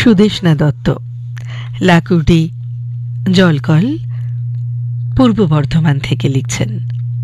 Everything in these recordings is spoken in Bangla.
সুদেষ্ণা দত্ত, লাকুডি, জলকল, পূর্ব বর্ধমান থেকে লিখছেন।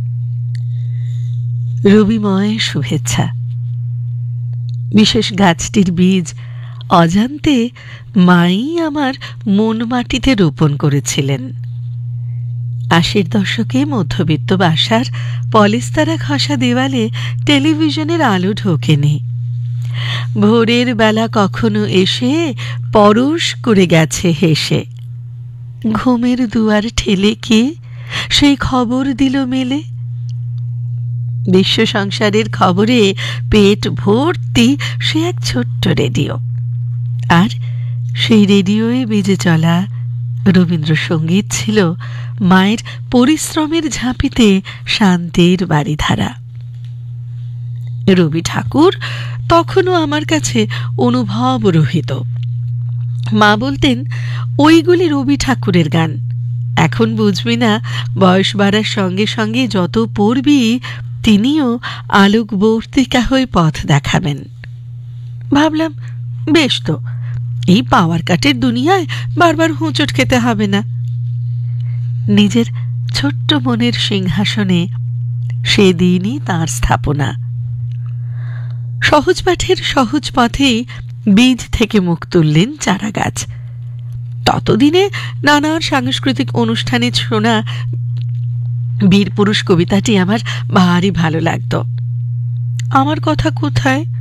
রবিময় শুভেচ্ছা। বিশেষ গাছটির বীজ অজান্তে মাই আমার মন মাটিতে রোপণ করেছিলেন। ৮০ দশকে মধ্যবিত্ত বাসার পলেস্তারা ঘষা দেওয়ালে টেলিভিশনের আলো ঢোকেনি। ভোরের বেলা কখনো এসে পরশ করে গেছে হেসে। ঘুমের দুয়ার ঠেলে কে সেই খবর দিল মেলে। বিশ্ব সংসারের খবরে পেট ভর্তি সে এক ছোট্ট রেডিও, আর সেই রেডিওয়ে বেজে চলা রবীন্দ্রসঙ্গীত ছিল মায়ের পরিশ্রমের ঝাঁপিতে শান্তির বাড়িধারা। রবি ঠাকুর তখনও আমার কাছে অনুভব রহিত। মা বলতেন, ওইগুলি রবি ঠাকুরের গান, এখন বুঝবি না, বয়স বাড়ার সঙ্গে সঙ্গে যত পড়বি তিনিও আলোকবর্তিকা হয়ে পথ দেখাবেন। ভাবলাম, বেশ তো, এই পাওয়ার কাটের দুনিয়ায় বারবার হোঁচট খেতে হবে না। নিজের ছোট্ট মনের সিংহাসনে সেদিনই তাঁর স্থাপনা। সহজ পাঠের সহজ পথেই বীজ থেকে মুখ তুললেন চারা গাছ। ততদিনে নানান সাংস্কৃতিক অনুষ্ঠানে শোনা বীরপুরুষ কবিতাটি আমার ভারী ভালো লাগতো। আমার কথা কোথায়?